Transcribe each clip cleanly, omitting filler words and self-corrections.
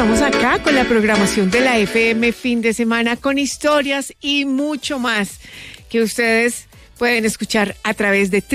estamos acá con la programación de la FM fin de semana, con historias y mucho más que ustedes pueden escuchar a través de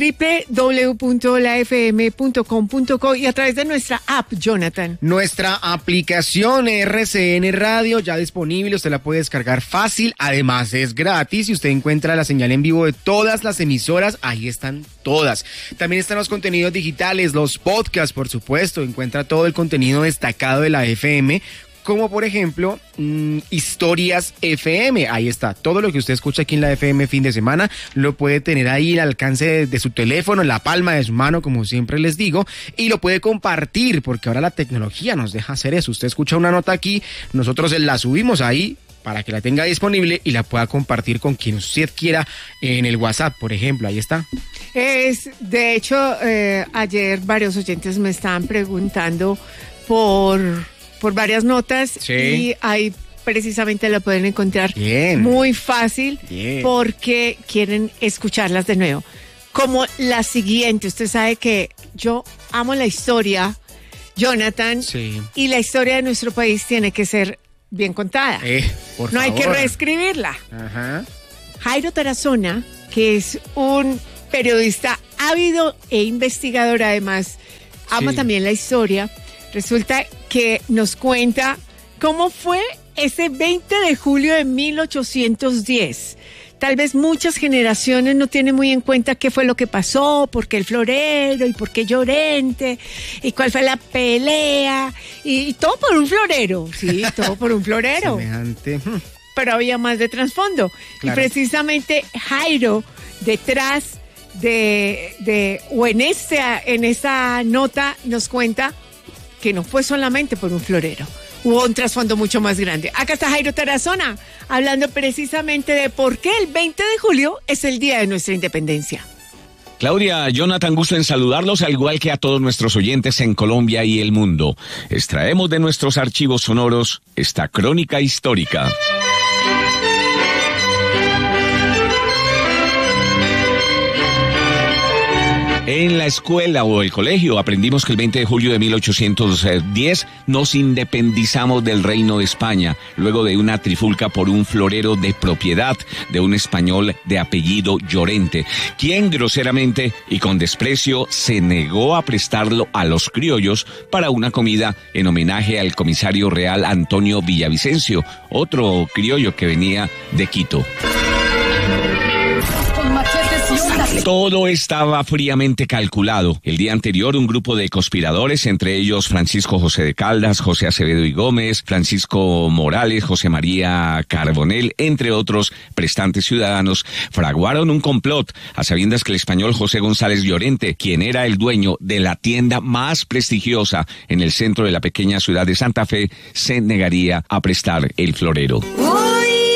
www.lafm.com.co y a través de nuestra app, Jonathan. Nuestra aplicación RCN Radio ya disponible, usted la puede descargar fácil, además es gratis y usted encuentra la señal en vivo de todas las emisoras, ahí están todas. También están los contenidos digitales, los podcasts, por supuesto, encuentra todo el contenido destacado de la FM, como por ejemplo, Historias FM. Ahí está, todo lo que usted escucha aquí en la FM fin de semana, lo puede tener ahí al alcance de su teléfono, en la palma de su mano, como siempre les digo, y lo puede compartir, porque ahora la tecnología nos deja hacer eso. Usted escucha una nota aquí, nosotros la subimos ahí, para que la tenga disponible y la pueda compartir con quien usted quiera en el WhatsApp, por ejemplo, ahí está. De hecho, ayer varios oyentes me estaban preguntando por varias notas, sí, y ahí precisamente la pueden encontrar muy fácil, porque quieren escucharlas de nuevo. Como la siguiente, usted sabe que yo amo la historia, Jonathan, sí, y la historia de nuestro país tiene que ser bien contada. Por no favor. Hay que reescribirla. Ajá. Jairo Tarazona, que es un periodista ávido e investigador, además, ama también la historia. Resulta que nos cuenta cómo fue ese 20 de julio de 1810. Tal vez muchas generaciones no tienen muy en cuenta qué fue lo que pasó, por qué el florero y por qué Llorente y cuál fue la pelea y todo por un florero, sí, todo por un florero. Semejante. Pero había más de trasfondo. Claro. Y precisamente Jairo, detrás en esa nota nos cuenta que no fue solamente por un florero, hubo un trasfondo mucho más grande. Acá está Jairo Tarazona, hablando precisamente de por qué el 20 de julio es el día de nuestra independencia. Claudia, Jonathan, gusto en saludarlos, al igual que a todos nuestros oyentes en Colombia y el mundo. Extraemos de nuestros archivos sonoros esta crónica histórica. En la escuela o el colegio aprendimos que el 20 de julio de 1810 nos independizamos del Reino de España, luego de una trifulca por un florero de propiedad de un español de apellido Llorente, quien groseramente y con desprecio se negó a prestarlo a los criollos para una comida en homenaje al comisario real Antonio Villavicencio, otro criollo que venía de Quito. Todo estaba fríamente calculado. El día anterior, un grupo de conspiradores, entre ellos Francisco José de Caldas, José Acevedo y Gómez, Francisco Morales, José María Carbonell, entre otros prestantes ciudadanos, fraguaron un complot a sabiendas que el español José González Llorente, quien era el dueño de la tienda más prestigiosa en el centro de la pequeña ciudad de Santa Fe, se negaría a prestar el florero.